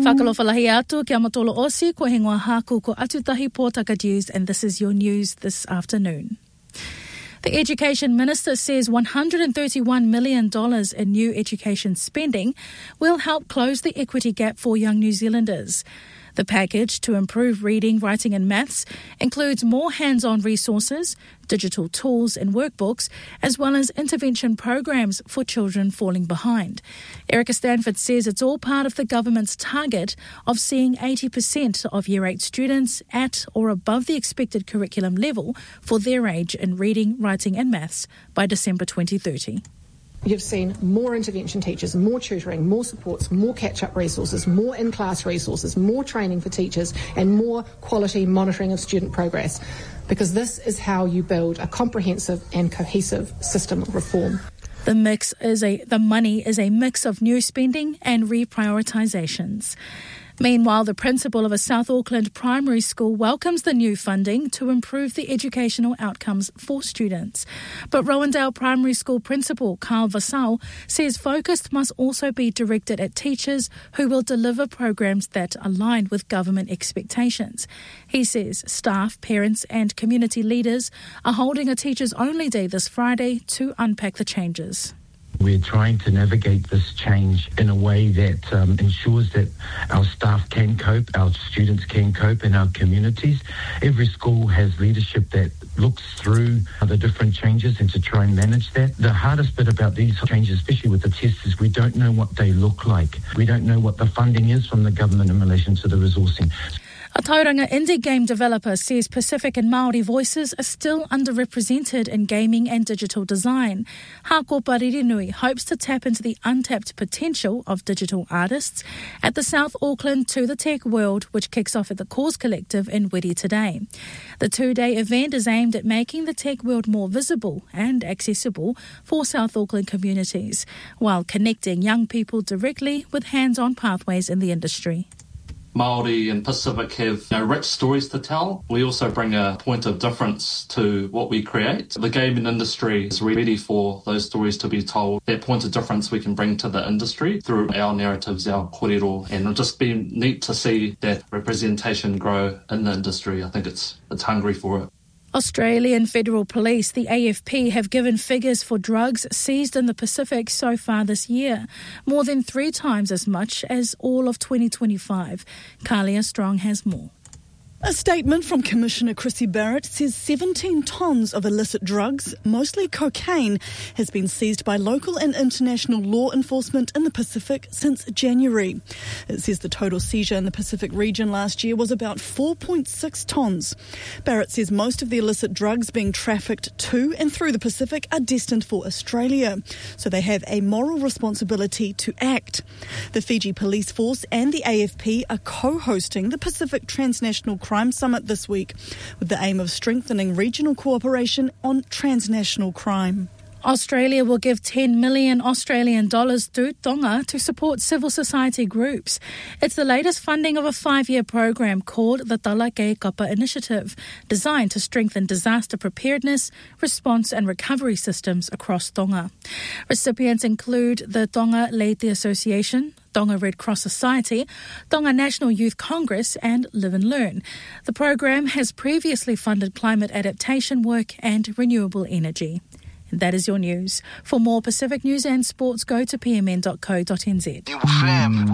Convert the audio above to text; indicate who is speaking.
Speaker 1: Whakalofalahi atu ki amatolo osi ko hingoa haku ko atutahi Pōtaka News, and this is your news this afternoon. The Education Minister says $131 million in new education spending will help close the equity gap for young New Zealanders. The package to improve reading, writing and maths includes more hands-on resources, digital tools and workbooks, as well as intervention programs for children falling behind. Erica Stanford says it's all part of the government's target of seeing 80% of Year 8 students at or above the expected curriculum level for their age in reading, writing and maths by December 2030.
Speaker 2: You've seen more intervention teachers, more tutoring, more supports, more catch-up resources, more in-class resources, more training for teachers and more quality monitoring of student progress, because this is how you build a comprehensive and cohesive system of reform.
Speaker 1: The money is a mix of new spending and reprioritisations. Meanwhile, the principal of a South Auckland primary school welcomes the new funding to improve the educational outcomes for students. But Rowandale Primary School Principal Carl Vassal says focus must also be directed at teachers who will deliver programs that align with government expectations. He says staff, parents and community leaders are holding a Teachers Only Day this Friday to unpack the changes.
Speaker 3: We're trying to navigate this change in a way that ensures that our staff can cope, our students can cope, and our communities. Every school has leadership that looks through the different changes and to try and manage that. The hardest bit about these changes, especially with the tests, is we don't know what they look like. We don't know what the funding is from the government in relation to the resourcing.
Speaker 1: A Tauranga indie game developer says Pacific and Māori voices are still underrepresented in gaming and digital design. Hako Paririnui hopes to tap into the untapped potential of digital artists at the South Auckland To The Tech World, which kicks off at the Cause Collective in Wiri today. The two-day event is aimed at making the tech world more visible and accessible for South Auckland communities, while connecting young people directly with hands-on pathways in the industry.
Speaker 4: Māori and Pacific have rich stories to tell. We also bring a point of difference to what we create. The gaming industry is ready for those stories to be told. That point of difference we can bring to the industry through our narratives, our kōrero, and it'll just be neat to see that representation grow in the industry. I think it's hungry for it.
Speaker 1: Australian Federal Police, the AFP, have given figures for drugs seized in the Pacific so far this year, more than 3 times as much as all of 2025. Kalia Strong has more.
Speaker 5: A statement from Commissioner Chrissy Barrett says 17 tonnes of illicit drugs, mostly cocaine, has been seized by local and international law enforcement in the Pacific since January. It says the total seizure in the Pacific region last year was about 4.6 tonnes. Barrett says most of the illicit drugs being trafficked to and through the Pacific are destined for Australia, so they have a moral responsibility to act. The Fiji Police Force and the AFP are co-hosting the Pacific Transnational Crime Summit this week, with the aim of strengthening regional cooperation on transnational crime.
Speaker 1: Australia will give 10 million Australian dollars to Tonga to support civil society groups. It's the latest funding of a 5-year program called the Tala Kei Kapa Initiative, designed to strengthen disaster preparedness, response and recovery systems across Tonga. Recipients include the Tonga Leyte Association, Tonga Red Cross Society, Tonga National Youth Congress and Live and Learn. The program has previously funded climate adaptation work and renewable energy. And that is your news. For more Pacific news and sports, go to pmn.co.nz.